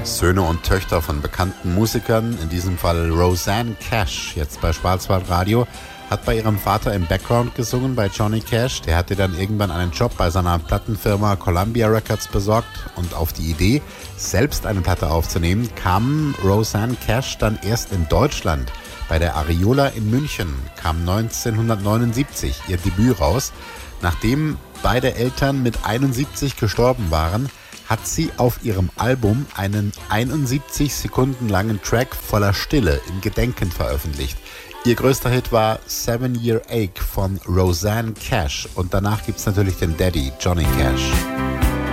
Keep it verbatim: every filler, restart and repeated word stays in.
Söhne und Töchter von bekannten Musikern, in diesem Fall Rosanne Cash, jetzt bei Schwarzwaldradio, hat bei ihrem Vater im Background gesungen, bei Johnny Cash. Der hatte dann irgendwann einen Job bei seiner Plattenfirma Columbia Records besorgt und auf die Idee, selbst eine Platte aufzunehmen, kam Rosanne Cash dann erst in Deutschland. Bei der Ariola in München kam neunzehnhundertneunundsiebzig ihr Debüt raus. Nachdem beide Eltern mit einundsiebzig gestorben waren, hat sie auf ihrem Album einen einundsiebzig Sekunden langen Track voller Stille im Gedenken veröffentlicht. Ihr größter Hit war Seven Year Ache von Rosanne Cash und danach gibt's natürlich den Daddy, Johnny Cash.